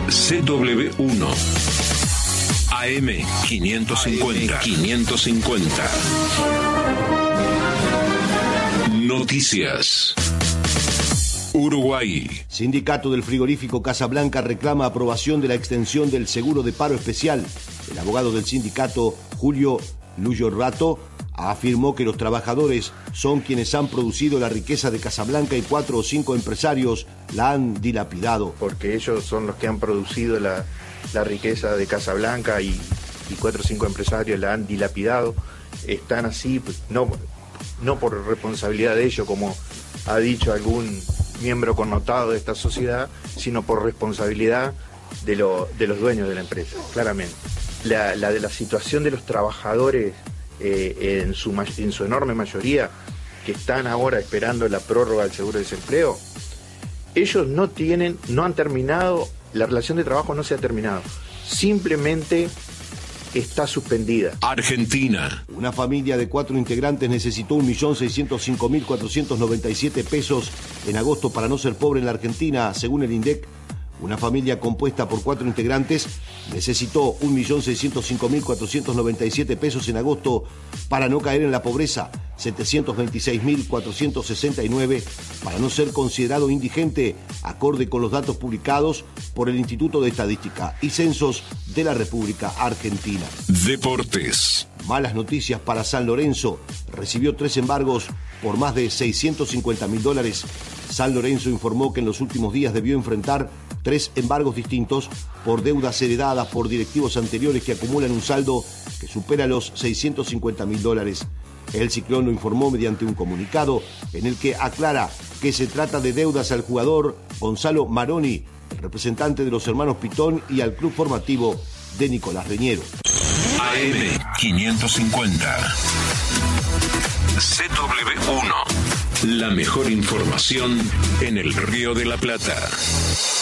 CW1 AM 550. Noticias. Uruguay. Sindicato del frigorífico Casablanca reclama aprobación de la extensión del seguro de paro especial. El abogado del sindicato, Julio Rato, afirmó que los trabajadores son quienes han producido la riqueza de Casablanca y 4 o 5 empresarios la han dilapidado. Porque ellos son los que han producido la riqueza de Casablanca y 4 o 5 empresarios la han dilapidado. Están así, no por responsabilidad de ellos, como ha dicho algún miembro connotado de esta sociedad, sino por responsabilidad de los dueños de la empresa, claramente. La de la situación de los trabajadores en su enorme mayoría, que están ahora esperando la prórroga del seguro de desempleo, ellos no han terminado, la relación de trabajo no se ha terminado, simplemente está suspendida. Argentina. Una familia de 4 integrantes necesitó 1.605.497 pesos en agosto para no ser pobre en la Argentina, según el INDEC. Una familia compuesta por 4 integrantes necesitó 1.605.497 pesos en agosto para no caer en la pobreza, 726.469 para no ser considerado indigente, acorde con los datos publicados por el Instituto de Estadística y Censos de la República Argentina. Deportes. Malas noticias para San Lorenzo. Recibió 3 embargos por más de $650.000. San Lorenzo informó que en los últimos días debió enfrentar 3 embargos distintos por deudas heredadas por directivos anteriores que acumulan un saldo que supera los $650.000. El Ciclón lo informó mediante un comunicado en el que aclara que se trata de deudas al jugador Gonzalo Maroni, el representante de los hermanos Pitón, y al club formativo de Nicolás Reñero. AM 550. CW1. La mejor información en el Río de la Plata.